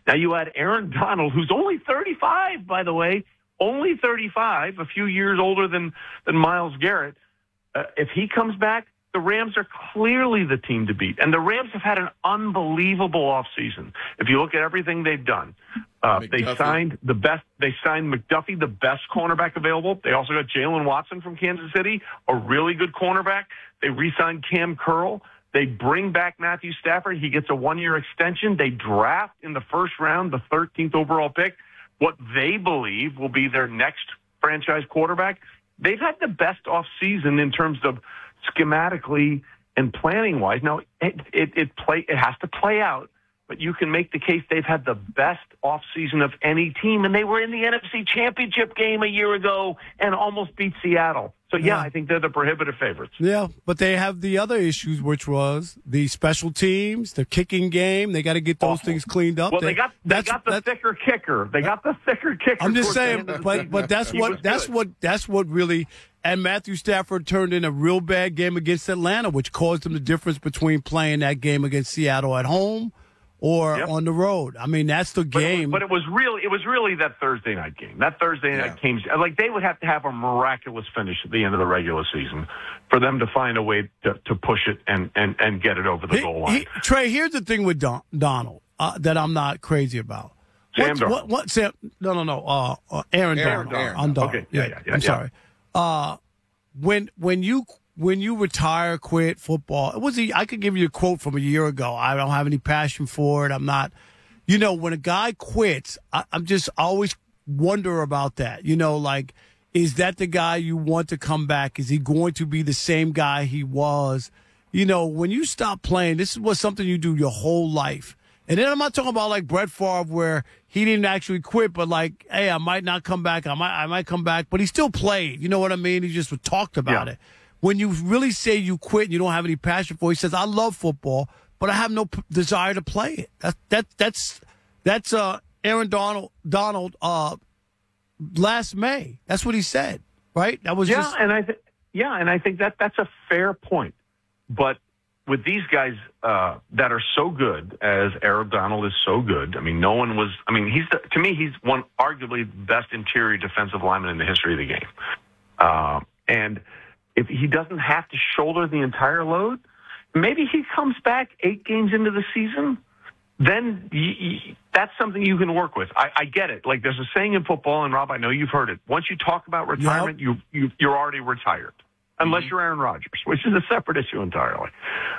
Now you had Aaron Donald, who's only 35, by the way, only 35, a few years older than Myles Garrett. If he comes back, the Rams are clearly the team to beat. And the Rams have had an unbelievable offseason. If you look at everything they've done, they signed McDuffie, the best cornerback available. They also got Jalen Watson from Kansas City, a really good cornerback. They re-signed Cam Curl. They bring back Matthew Stafford. He gets a 1-year extension. They draft in the first round, the 13th overall pick, what they believe will be their next franchise quarterback. They've had the best offseason in terms of schematically and planning-wise. Now, it has to play out, but you can make the case they've had the best offseason of any team, and they were in the NFC Championship game a year ago and almost beat Seattle. So, yeah, I think they're the prohibitive favorites. Yeah, but they have the other issues, which was the special teams, the kicking game. They got to get those things cleaned up. Well, they got the thicker kicker. They got the thicker kicker. I'm just saying, but that's what really. And Matthew Stafford turned in a real bad game against Atlanta, which caused him the difference between playing that game against Seattle at home or on the road. I mean, that's the game. But it was really that Thursday night game. That Thursday night game, like they would have to have a miraculous finish at the end of the regular season for them to find a way to push it and get it over the goal line. Trey, here's the thing with Donald that I'm not crazy about. Sam Darnold. What Sam? No. Aaron Donald. I'm Donald. Okay. Yeah. I'm sorry. When you retire, quit football, I could give you a quote from a year ago. I don't have any passion for it. I'm not, when a guy quits, I'm just always wonder about that. Like, is that the guy you want to come back? Is he going to be the same guy he was? When you stop playing, this was something you do your whole life. And then I'm not talking about like Brett Favre where he didn't actually quit, but like, hey, I might not come back. I might come back, but he still played. You know what I mean? He just talked about it. When you really say you quit and you don't have any passion for it, he says, I love football, but I have no desire to play it. That's Aaron Donald last May. That's what he said, right? That was and I think that's a fair point. But with these guys that are so good, as Aaron Donald is so good, I mean, to me, he's one arguably the best interior defensive lineman in the history of the game. And if he doesn't have to shoulder the entire load, maybe he comes back 8 games into the season, then that's something you can work with. I get it. Like there's a saying in football, and Rob, I know you've heard it. Once you talk about retirement, you're already retired. Unless you're Aaron Rodgers, which is a separate issue entirely.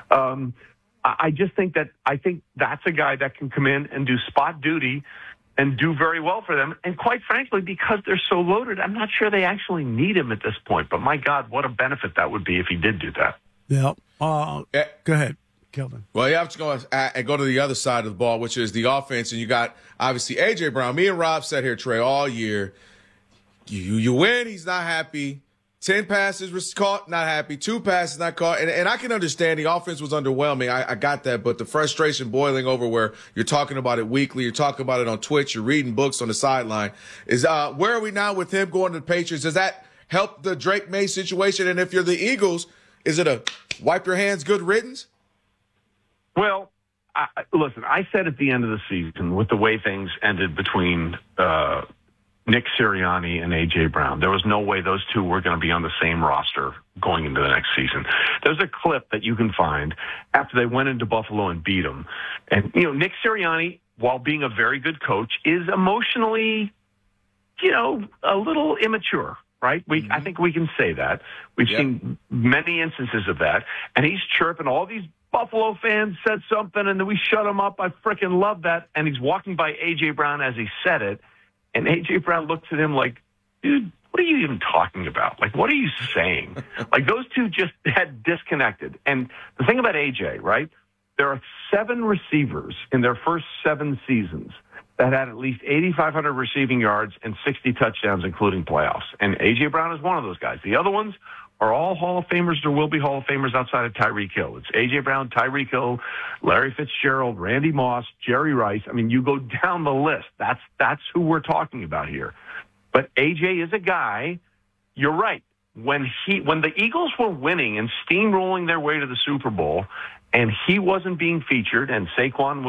I think that's a guy that can come in and do spot duty and do very well for them. And quite frankly, because they're so loaded, I'm not sure they actually need him at this point. But my God, what a benefit that would be if he did do that. Yeah. Go ahead, Kelvin. Well, you have to go to the other side of the ball, which is the offense. And you got, obviously, A.J. Brown. Me and Rob sat here, Trey, all year. You win, he's not happy. 10 passes was caught, not happy. 2 passes not caught. And I can understand the offense was underwhelming. I got that. But the frustration boiling over where you're talking about it weekly, you're talking about it on Twitch, you're reading books on the sideline. Is where are we now with him going to the Patriots? Does that help the Drake May situation? And if you're the Eagles, is it a wipe your hands, good riddance? Well, listen, I said at the end of the season, with the way things ended between Nick Sirianni and A.J. Brown, there was no way those two were going to be on the same roster going into the next season. There's a clip that you can find after they went into Buffalo and beat them. And, Nick Sirianni, while being a very good coach, is emotionally, a little immature, right? I think we can say that. We've seen many instances of that. And he's chirping. All these Buffalo fans said something, and then we shut him up. I freaking love that. And he's walking by A.J. Brown as he said it. And A.J. Brown looks at him like, dude, what are you even talking about? Like, what are you saying? Like, those two just had disconnected. And the thing about A.J., right, there are 7 receivers in their first 7 seasons that had at least 8,500 receiving yards and 60 touchdowns, including playoffs. And A.J. Brown is one of those guys. The other ones are all Hall of Famers or will be Hall of Famers outside of Tyreek Hill. It's A.J. Brown, Tyreek Hill, Larry Fitzgerald, Randy Moss, Jerry Rice. I mean, you go down the list. That's who we're talking about here. But A.J. is a guy, you're right. When the Eagles were winning and steamrolling their way to the Super Bowl, and he wasn't being featured, and Saquon was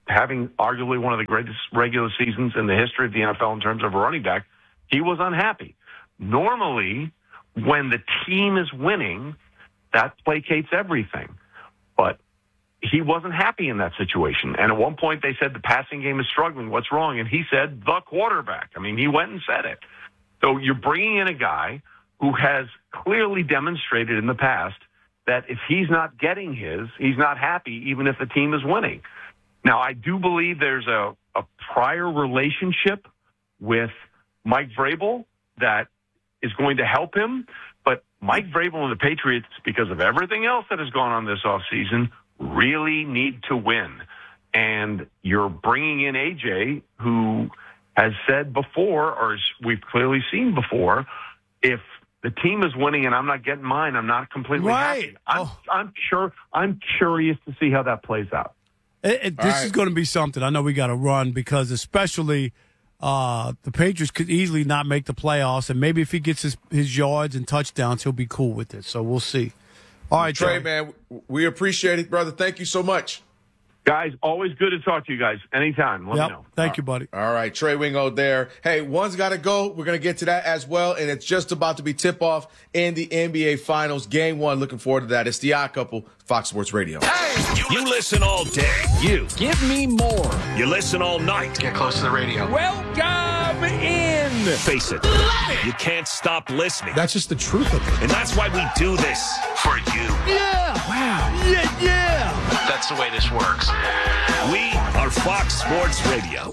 having arguably one of the greatest regular seasons in the history of the NFL in terms of a running back, he was unhappy. Normally, when the team is winning, that placates everything. But he wasn't happy in that situation. And at one point they said the passing game is struggling. What's wrong? And he said, the quarterback. I mean, he went and said it. So you're bringing in a guy who has clearly demonstrated in the past that if he's not getting he's not happy even if the team is winning. Now, I do believe there's a prior relationship with Mike Vrabel that is going to help him. But Mike Vrabel and the Patriots, because of everything else that has gone on this offseason, really need to win. And you're bringing in AJ, who has said before, or as we've clearly seen before, if the team is winning and I'm not getting mine, I'm not completely happy. I'm curious to see how that plays out. This is going to be something. I know we got to run because especially the Patriots could easily not make the playoffs, and maybe if he gets his yards and touchdowns, he'll be cool with it. So we'll see. All right, Trey, man, we appreciate it, brother. Thank you so much. Guys, always good to talk to you guys. Anytime. Let me know. Thank you, buddy. All right, Trey Wingo there. Hey, one's got to go. We're going to get to that as well, and it's just about to be tip-off in the NBA Finals. Game 1, looking forward to that. It's The Odd Couple, Fox Sports Radio. Hey, you listen all day. You give me more. You listen all night. Get close to the radio. Welcome in. Face it, you can't stop listening. That's just the truth of it. And that's why we do this for you. Yeah. Wow. Yeah. That's the way this works. We are Fox Sports Radio.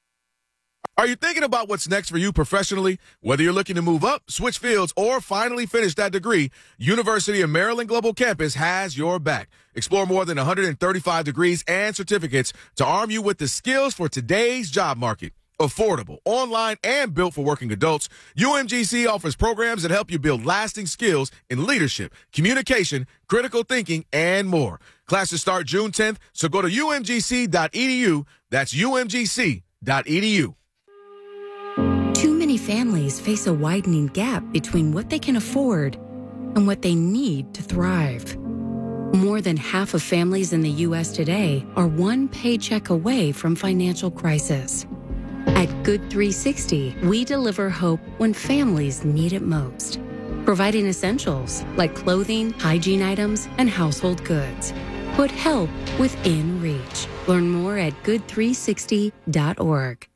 Are you thinking about what's next for you professionally? Whether you're looking to move up, switch fields, or finally finish that degree, University of Maryland Global Campus has your back. Explore more than 135 degrees and certificates to arm you with the skills for today's job market. Affordable, online, and built for working adults, UMGC offers programs that help you build lasting skills in leadership, communication, critical thinking, and more. Classes start June 10th, so go to umgc.edu. That's umgc.edu. Too many families face a widening gap between what they can afford and what they need to thrive. More than half of families in the U.S. today are one paycheck away from financial crisis. At Good 360, we deliver hope when families need it most, providing essentials like clothing, hygiene items, and household goods. Put help within reach. Learn more at good360.org.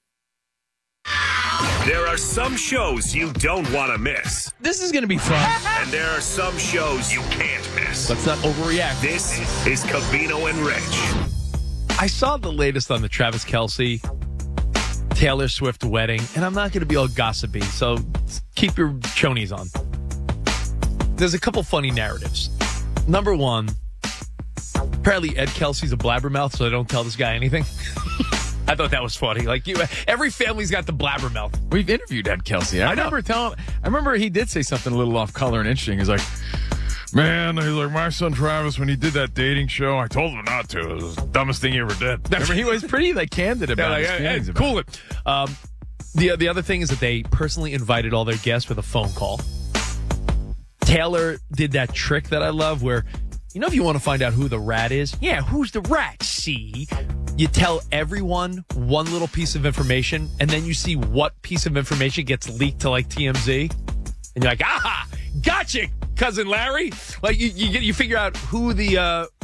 There are some shows you don't want to miss. This is going to be fun. And there are some shows you can't miss. Let's not overreact. This is Covino and Rich. I saw the latest on the Travis Kelce, Taylor Swift wedding, and I'm not going to be all gossipy, so keep your chonies on. There's a couple funny narratives. Number one, apparently Ed Kelsey's a blabbermouth, so I don't tell this guy anything. I thought that was funny. Like every family's got the blabbermouth. We've interviewed Ed Kelsey. I remember he did say something a little off color and interesting. He's like, man, he's like, my son Travis, when he did that dating show, I told him not to. It was the dumbest thing he ever did. Remember, he was pretty candid about his feelings about cool it. The other thing is that they personally invited all their guests with a phone call. Taylor did that trick that I love where, if you want to find out who the rat is, who's the rat? See? You tell everyone one little piece of information, and then you see what piece of information gets leaked to TMZ, and you're like, aha, gotcha, cousin Larry. Like you figure out who the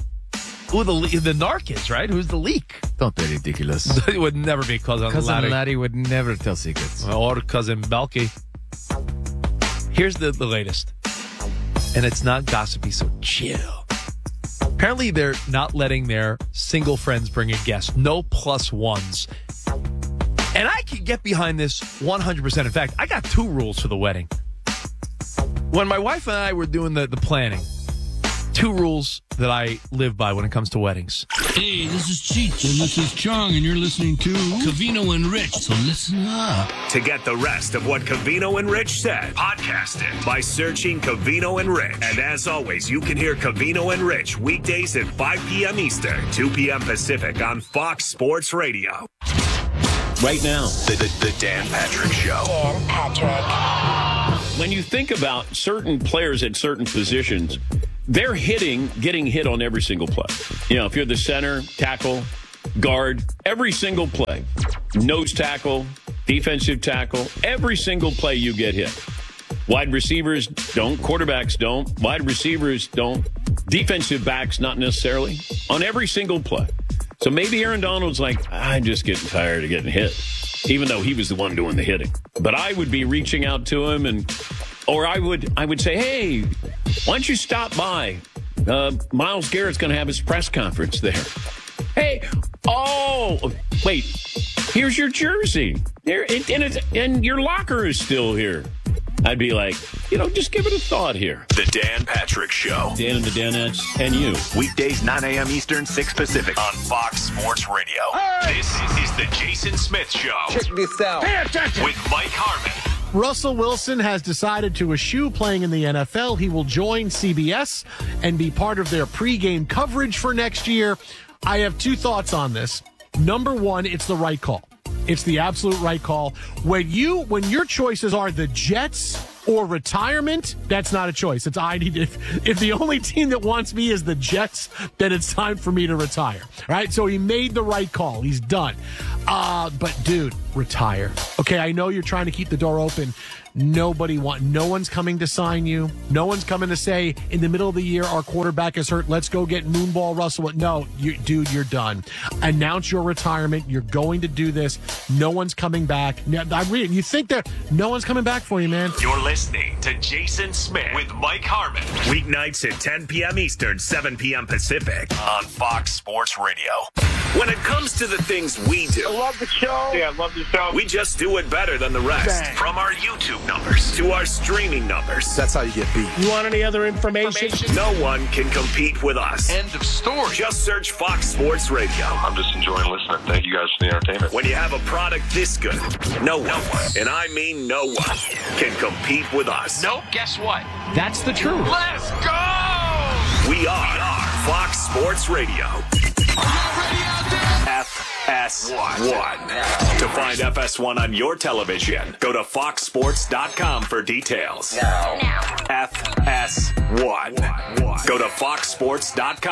narc is, right? Who's the leak? Don't be ridiculous. It would never be cousin Larry. Larry would never tell secrets. Or cousin Belky. Here's the latest, and it's not gossipy, so chill. Apparently, they're not letting their single friends bring in guests. No plus ones. And I can get behind this 100%. In fact, I got 2 rules for the wedding. When my wife and I were doing the planning, 2 rules that I live by when it comes to weddings. Hey, this is Cheech, and this is Chong, and you're listening to Covino and Rich, so listen up. To get the rest of what Covino and Rich said, podcast it by searching Covino and Rich. And as always, you can hear Covino and Rich weekdays at 5 p.m. Eastern, 2 p.m. Pacific on Fox Sports Radio. Right now, the Dan Patrick Show. Dan Patrick. When you think about certain players at certain positions, they're getting hit on every single play. If you're the center, tackle, guard, every single play. Nose tackle, defensive tackle, every single play you get hit. Wide receivers don't, quarterbacks don't, wide receivers don't, defensive backs not necessarily, on every single play. So maybe Aaron Donald's like, I'm just getting tired of getting hit, even though he was the one doing the hitting. But I would be reaching out to him, or I would say, hey, why don't you stop by? Myles Garrett's going to have his press conference there. Hey, oh, wait, here's your jersey. There, and your locker is still here. I'd be like, just give it a thought here. The Dan Patrick Show. Dan and the Danettes and you. Weekdays, 9 a.m. Eastern, 6 Pacific on Fox Sports Radio. Hey! This is the Jason Smith Show. Check this out. Pay attention. With Mike Harmon. Russell Wilson has decided to eschew playing in the NFL. He will join CBS and be part of their pregame coverage for next year. I have two thoughts on this. Number one, it's the right call. It's the absolute right call. When your choices are the Jets or retirement, that's not a choice. It's if the only team that wants me is the Jets, then it's time for me to retire. Right? So he made the right call. He's done. But dude, retire. Okay, I know you're trying to keep the door open. No one's coming to sign you. No one's coming to say in the middle of the year our quarterback is hurt. Let's go get Moonball Russell. No, dude, you're done. Announce your retirement. You're going to do this. No one's coming back. You think that no one's coming back for you, man? You're listening to Jason Smith with Mike Harmon. Weeknights at 10 p.m. Eastern, 7 p.m. Pacific on Fox Sports Radio. When it comes to the things we do, I love the show. Yeah, I love the show. We just do it better than the rest. Bang. From our YouTube numbers to our streaming numbers. That's how you get beat. You want any other information? No one can compete with us. End of story. Just search Fox Sports Radio. I'm just enjoying listening. Thank you guys for the entertainment. When you have a product this good, no one, and I mean no one, can compete with us. Nope, guess what? That's the truth. Let's go! We are Fox Sports Radio. FS1. To find FS1 on your television, go to foxsports.com for details. Now. FS1. Go to foxsports.com.